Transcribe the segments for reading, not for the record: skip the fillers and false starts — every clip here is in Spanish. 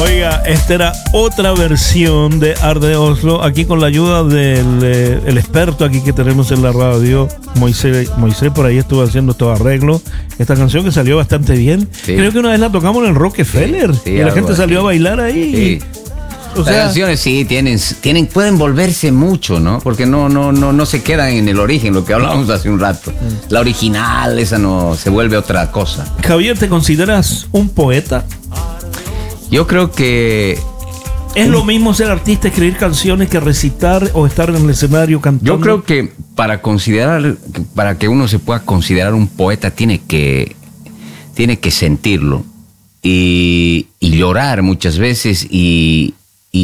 Oiga, esta era otra versión de Art de Oslo, aquí con la ayuda del el experto aquí que tenemos en la radio, Moisés por ahí estuvo haciendo estos arreglos. Esta canción que salió bastante bien. Sí. Creo que una vez la tocamos en el Rockefeller, y la gente salió a bailar ahí. Sí. O sea, las canciones sí pueden volverse mucho, ¿no? Porque no se quedan en el origen, lo que hablábamos hace un rato. La original, esa no se vuelve otra cosa. Javier, ¿te consideras un poeta? Yo creo que... ¿Es lo mismo ser artista, escribir canciones, que recitar o estar en el escenario cantando? Yo creo que para que uno se pueda considerar un poeta, tiene que sentirlo y llorar muchas veces y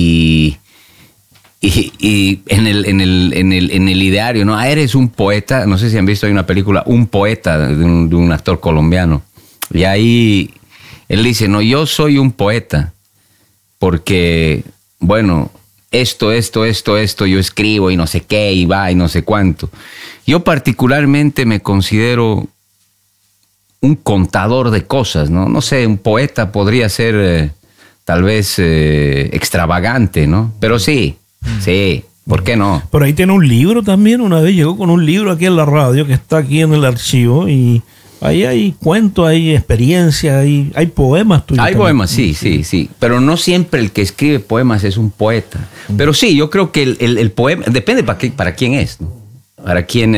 en el ideario, ¿no? Eres un poeta. No sé si han visto, hay una película, Un poeta, de un actor colombiano, y ahí él dice, no, yo soy un poeta porque, bueno, esto, yo escribo y no sé qué, y va, y no sé cuánto. Yo particularmente me considero un contador de cosas, ¿no? No sé, un poeta podría ser tal vez extravagante, ¿no? Pero sí, ¿por qué no? Pero ahí tiene un libro también. Una vez llegó con un libro aquí en la radio que está aquí en el archivo, y ahí hay cuentos, hay experiencias, hay poemas tuyos. Hay poemas, sí. Pero no siempre el que escribe poemas es un poeta. Pero sí, yo creo que el poema depende para quién es, ¿no? Para quién...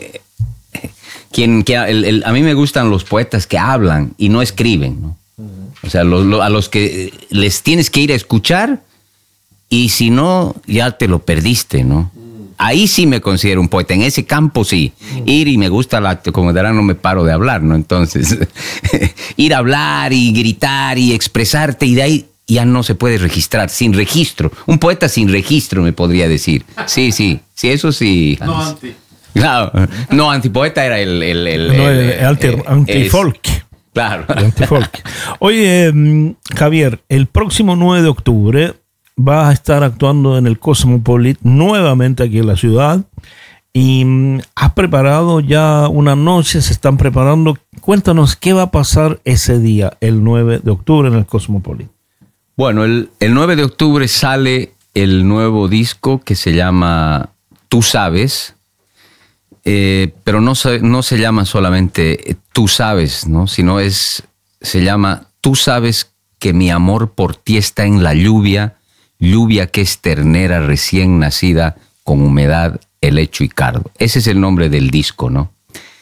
a mí me gustan los poetas que hablan y no escriben, ¿no? O sea, a los que les tienes que ir a escuchar, y si no, ya te lo perdiste, ¿no? Ahí sí me considero un poeta, en ese campo sí. Ir, y me gusta como darán, no me paro de hablar, ¿no? Entonces, ir a hablar y gritar y expresarte, y de ahí ya no se puede registrar, sin registro. Un poeta sin registro, me podría decir. Sí, eso sí. Claro, no, antipoeta era anti-folk. Claro. Anti-folk. Oye, Javier, el próximo 9 de octubre vas a estar actuando en el Cosmopolit nuevamente aquí en la ciudad, y has preparado ya una noche, se están preparando. Cuéntanos qué va a pasar ese día, el 9 de octubre en el Cosmopolit. Bueno, el 9 de octubre sale el nuevo disco que se llama Tú Sabes, pero no se llama solamente Tú Sabes, ¿no? Sino se llama Tú sabes que mi amor por ti está en la lluvia que es ternera recién nacida, con humedad, helecho y cardo. Ese es el nombre del disco, ¿no?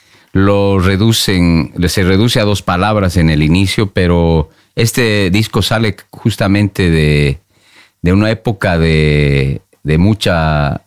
Se reduce a 2 palabras en el inicio, pero este disco sale justamente de una época de mucha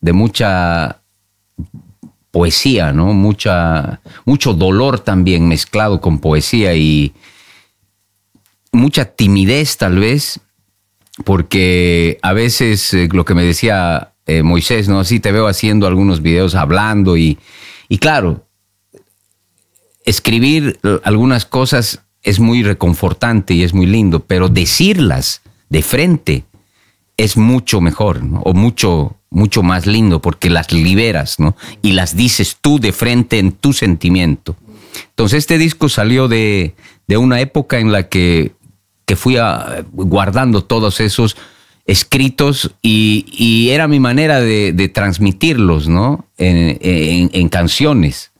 poesía, ¿no? Mucho dolor también mezclado con poesía, y mucha timidez tal vez, porque a veces lo que me decía Moisés, ¿no? Sí, te veo haciendo algunos videos hablando y claro, escribir algunas cosas es muy reconfortante y es muy lindo, pero decirlas de frente es mucho mejor, ¿no? O mucho más lindo, porque las liberas, ¿no? Y las dices tú de frente en tu sentimiento. Entonces este disco salió de una época en la que fui guardando todos esos escritos, y era mi manera de transmitirlos, ¿no? En canciones.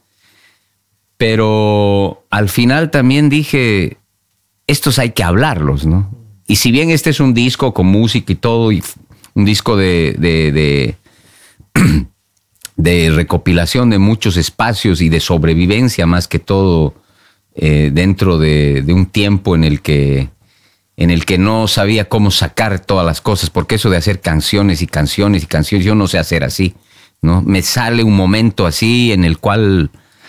Pero al final también dije, estos hay que hablarlos, ¿no? Y si bien este es un disco con música y todo, y un disco de recopilación de muchos espacios y de sobrevivencia más que todo, dentro de un tiempo en el que no sabía cómo sacar todas las cosas, porque eso de hacer canciones, yo no sé hacer así, ¿no? Me sale un momento así en el cual